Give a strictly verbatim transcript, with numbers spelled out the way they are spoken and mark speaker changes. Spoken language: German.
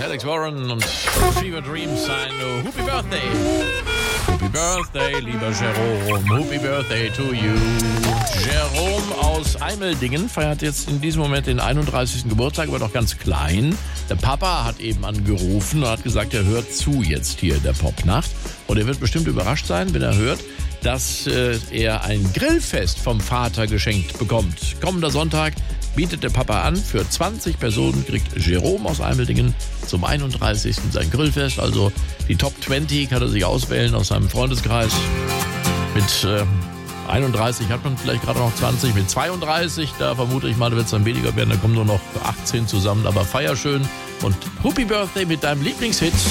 Speaker 1: Alex Warren und Fever Dreams, sein Happy Birthday. Happy Birthday, lieber Jerome. Happy Birthday to you. Jerome aus Eimeldingen feiert jetzt in diesem Moment den einunddreißigsten Geburtstag, aber noch ganz klein. Der Papa hat eben angerufen und hat gesagt, er hört zu jetzt hier der Popnacht. Und er wird bestimmt überrascht sein, wenn er hört, dass äh, er ein Grillfest vom Vater geschenkt bekommt. Kommender Sonntag bietet der Papa an, für zwanzig Personen kriegt Jerome aus Eimeldingen zum einunddreißigsten sein Grillfest. Also die Top zwanzig kann er sich auswählen aus seinem Freundeskreis. Mit äh, einunddreißig hat man vielleicht gerade noch zwanzig, mit zweiunddreißig, da vermute ich mal, wird es dann weniger werden, da kommen nur noch achtzehn zusammen. Aber feier schön und Happy Birthday mit deinem Lieblingshit.